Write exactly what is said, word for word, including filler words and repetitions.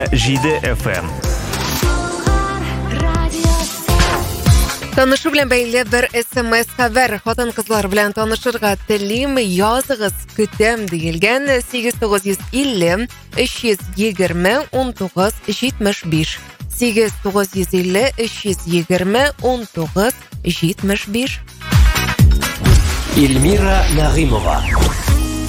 жеті эф эм. Танышу белән бәйле бер смс хәбәр. Хатын-кызлар белән танышырга телим, языгыз, көтәм диелгән. сигез тугыз йөз илле өч йөз егерме ун тугыз җитмеш биш. сигез тугыз йөз илле өч йөз егерме ун тугыз җитмеш биш. Эльмира Нагыймова.